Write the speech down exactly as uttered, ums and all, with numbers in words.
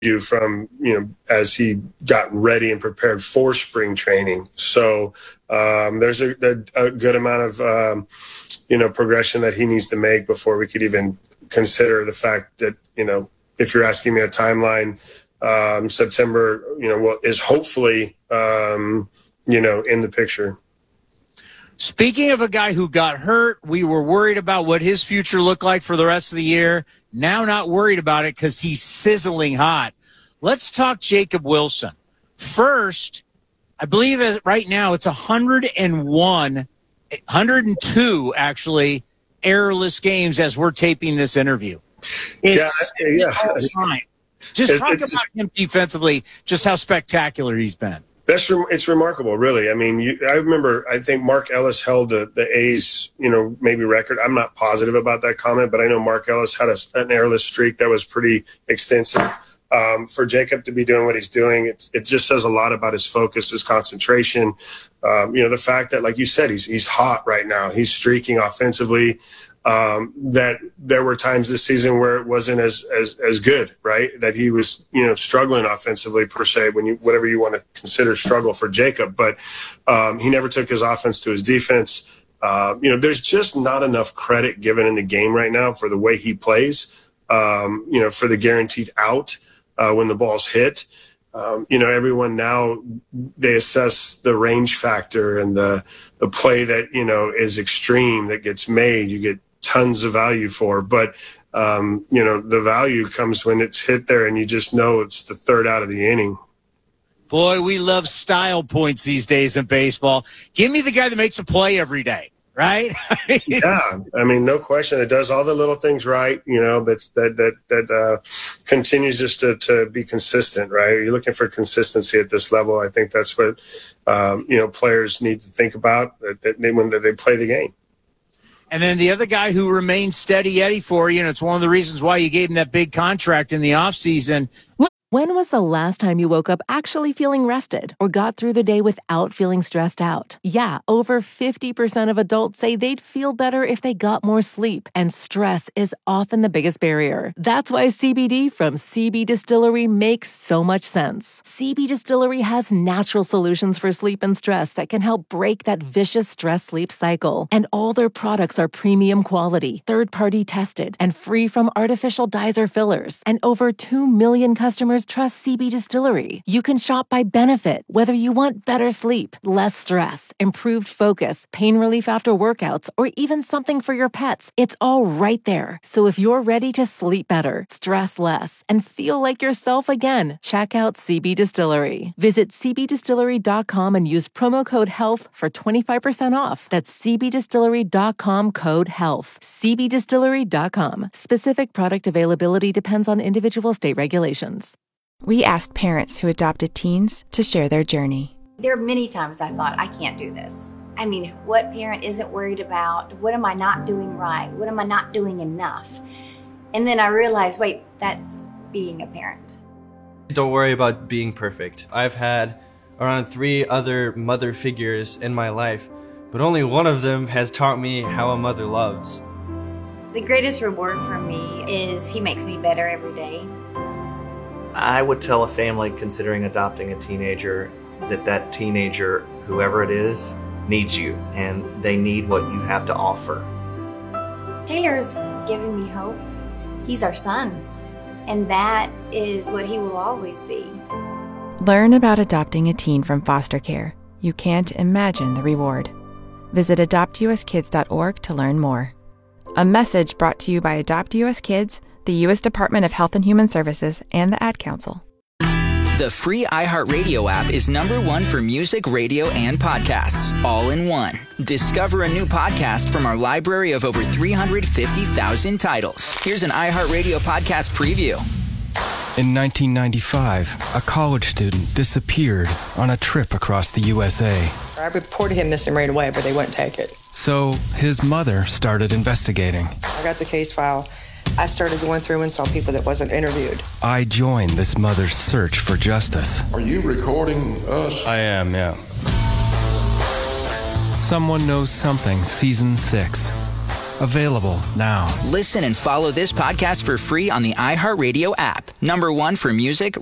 you from, you know, as he got ready and prepared for spring training. So um, there's a, a, a good amount of, um, you know, progression that he needs to make before we could even consider the fact that, you know, if you're asking me a timeline, um, September, you know, what is hopefully, um, you know, in the picture. Speaking of a guy who got hurt, we were worried about what his future looked like for the rest of the year. Now not worried about it because he's sizzling hot. Let's talk Jacob Wilson. First, I believe as right now it's one hundred one, one hundred two actually, errorless games as we're taping this interview. It's, yeah, yeah. Just it, talk about him defensively, just how spectacular he's been. That's it's remarkable, really. I mean, you, I remember. I think Mark Ellis held the, the A's, you know, maybe record. I'm not positive about that comment, but I know Mark Ellis had a, an errorless streak that was pretty extensive. Um, for Jacob to be doing what he's doing, it's, it just says a lot about his focus, his concentration. Um, you know, the fact that, like you said, he's he's hot right now. He's streaking offensively. Um, that there were times this season where it wasn't as, as, as good, right? That he was, you know, struggling offensively per se, when you, whatever you want to consider struggle for Jacob, but, um, he never took his offense to his defense. Uh, you know, there's just not enough credit given in the game right now for the way he plays, um, you know, for the guaranteed out, uh, when the ball's hit. Um, you know, everyone now, they assess the range factor and the, the play that, you know, is extreme that gets made. You get tons of value for, but, um, you know, the value comes when it's hit there and you just know it's the third out of the inning. Boy, we love style points these days in baseball. Give me the guy that makes a play every day, right? Yeah, I mean, no question. It does all the little things right, you know, but that that that uh, continues just to, to be consistent, right? You're looking for consistency at this level. I think that's what, um, you know, players need to think about that, that they, when they play the game. And then the other guy who remains steady Eddie for you, and it's one of the reasons why you gave him that big contract in the offseason. When was the last time you woke up actually feeling rested or got through the day without feeling stressed out? Yeah, over fifty percent of adults say they'd feel better if they got more sleep, and stress is often the biggest barrier. That's why C B D from C B Distillery makes so much sense. C B Distillery has natural solutions for sleep and stress that can help break that vicious stress-sleep cycle. And all their products are premium quality, third-party tested, and free from artificial dyes or fillers. And over two million customers trust C B Distillery. You can shop by benefit, whether you want better sleep, less stress, improved focus, pain relief after workouts, or even something for your pets. It's all right there. So if you're ready to sleep better, stress less, and feel like yourself again, check out C B Distillery. Visit c b distillery dot com and use promo code HEALTH for twenty-five percent off. That's c b distillery dot com code HEALTH. c b distillery dot com. Specific product availability depends on individual state regulations. We asked parents who adopted teens to share their journey. There are many times I thought, I can't do this. I mean, what parent isn't worried about, what am I not doing right? What am I not doing enough? And then I realized, wait, that's being a parent. Don't worry about being perfect. I've had around three other mother figures in my life, but only one of them has taught me how a mother loves. The greatest reward for me is he makes me better every day. I would tell a family considering adopting a teenager that that teenager, whoever it is, needs you, and they need what you have to offer. Taylor's given me hope. He's our son, and that is what he will always be. Learn about adopting a teen from foster care. You can't imagine the reward. Visit adopt u s kids dot org to learn more. A message brought to you by Adopt U S Kids, the U S Department of Health and Human Services, and the Ad Council. The free iHeartRadio app is number one for music, radio, and podcasts, all in one. Discover a new podcast from our library of over three hundred fifty thousand titles. Here's an iHeartRadio podcast preview. In nineteen ninety-five, a college student disappeared on a trip across the U S A. I reported him missing right away, but they wouldn't take it. So his mother started investigating. I got the case file. I started going through and saw people that wasn't interviewed. I joined this mother's search for justice. Are you recording us? I am, yeah. Someone Knows Something, Season six. Available now. Listen and follow this podcast for free on the iHeartRadio app. Number one for music,